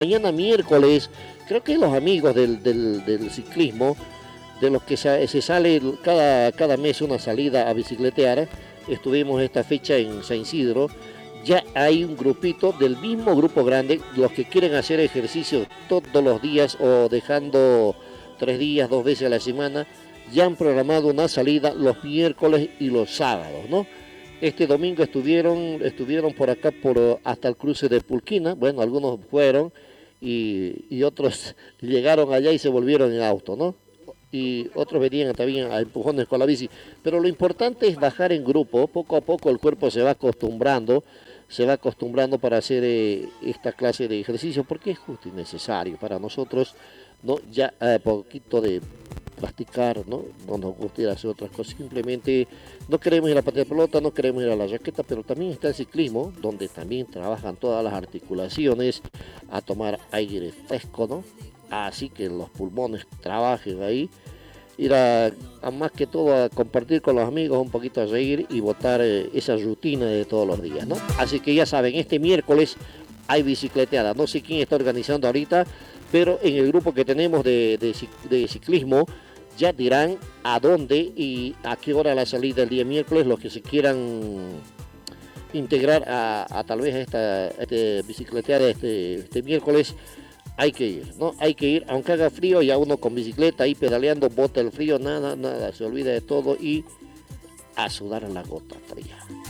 Mañana miércoles, creo que los amigos del ciclismo, de los que se sale cada mes una salida a bicicletear, estuvimos esta fecha en San Isidro, ya hay un grupito del mismo grupo grande, los que quieren hacer ejercicio todos los días o dejando 3 días, 2 veces a la semana, ya han programado una salida los miércoles y los sábados, ¿no? Este domingo estuvieron por acá hasta el cruce de Pulquina, bueno, algunos fueron y otros llegaron allá y se volvieron en auto, ¿no? Y otros venían también a empujones con la bici. Pero lo importante es bajar en grupo, poco a poco el cuerpo se va acostumbrando para hacer esta clase de ejercicio, porque es justo y necesario para nosotros, ¿no? Ya poquito de practicar, ¿no? No nos gusta ir a hacer otras cosas, simplemente no queremos ir a patear pelota, no queremos ir a la raqueta, pero también está el ciclismo, donde también trabajan todas las articulaciones, a tomar aire fresco, ¿no? Así que los pulmones trabajen ahí, ir a más que todo a compartir con los amigos, un poquito a reír y botar esa rutina de todos los días, ¿no? Así que ya saben, este miércoles hay bicicleteada, no sé quién está organizando ahorita, pero en el grupo que tenemos de ciclismo, ya dirán a dónde y a qué hora la salida el día miércoles, los que se quieran integrar a tal vez a esta bicicleteada este miércoles, hay que ir, ¿no? Hay que ir, aunque haga frío, ya uno con bicicleta ahí pedaleando, bota el frío, nada, se olvida de todo y a sudar a la gota fría.